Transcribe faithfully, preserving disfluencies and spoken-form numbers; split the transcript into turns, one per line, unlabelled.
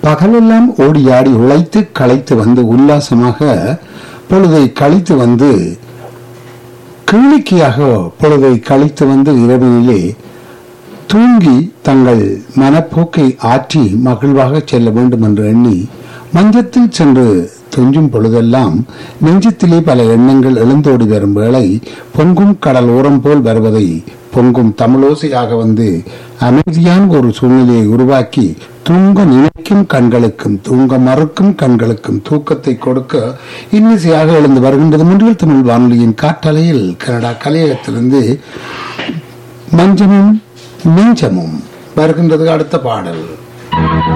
பகலெல்லாம் ஓடியாடி உழைத்து களைத்து வந்து உல்லாசமாக பொழுதை கழித்து வந்து கிளிக்கியாக பொழுதை கழித்து வந்து இரவினிலே தூங்கி தங்கள் மனப்போக்கை ஆற்றி மகிழ்வாக செல்ல வேண்டும் என்று எண்ணி மஞ்சத்தில் சென்று துஞ்சும் பொழுதெல்லாம் நெஞ்சத்திலே பல எண்ணங்கள் எழுந்தோடி வரும் வேளை பொங்கும் கடல் ஓரம் போல் வருவதை பொங்கும் தமிழோசையாக வந்து அமைதியான ஒரு சூழ்நிலையை உருவாக்கி தூங்க நினைக்கும் கண்களுக்கும் தூங்க மறுக்கும் கண்களுக்கும் தூக்கத்தை கொடுக்க இன்னிசையாக எழுந்து வருகின்றது முன்றில் தமிழ் வானொலியின் காற்றலையில் கனடா கலையகத்திலிருந்து மஞ்சமும் நெஞ்சமும் வருகின்றது அடுத்த பாடல்.